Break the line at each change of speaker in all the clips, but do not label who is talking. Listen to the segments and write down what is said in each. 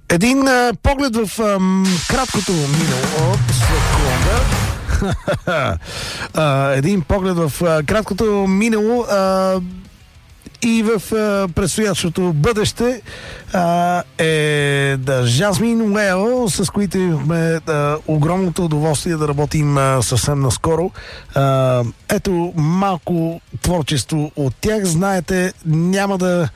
Един поглед в краткото минало. Секунда. Един поглед в краткото минало и в предстоящото бъдеще е Жасмин Уейл, с които имахме огромното удоволствие да работим съвсем наскоро. Ето малко творчество от тях. Знаете, няма да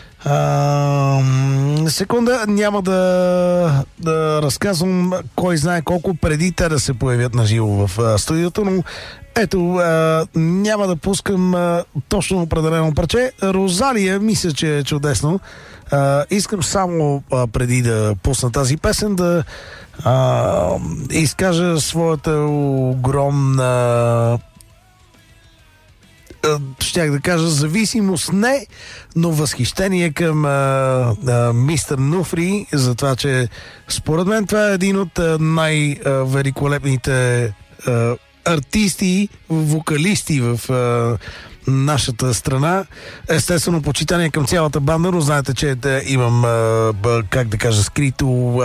секунда, няма да разказвам кой знае колко преди те да се появят на живо в студиото, но ето, няма да пускам точно определено парче. Розалия, мисля, че е чудесно. Искам само преди да пусна тази песен да изкажа своята огромна, щях да кажа зависимост, не, но възхищение към мистер Нуфри, за това, че според мен това е един от най-великолепните артисти, вокалисти в нашата страна. Естествено, почитание към цялата банда, но знаете, че имам, как да кажа, скрито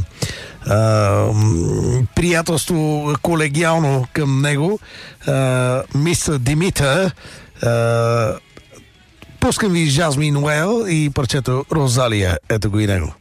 приятелство колегиално към него. Мистер Димитър. Пускам ви Жасмин Уейл и парчето Розалия. Ето го и него.